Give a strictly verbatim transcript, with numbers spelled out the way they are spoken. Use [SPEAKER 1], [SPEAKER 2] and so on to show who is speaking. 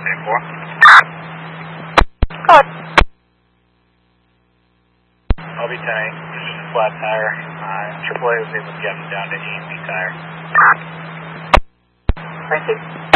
[SPEAKER 1] ten four.
[SPEAKER 2] Good.
[SPEAKER 1] I'll be ten eight. It's just a flat tire. Uh, triple A was able to get him down to E and B tire.
[SPEAKER 2] Thank you.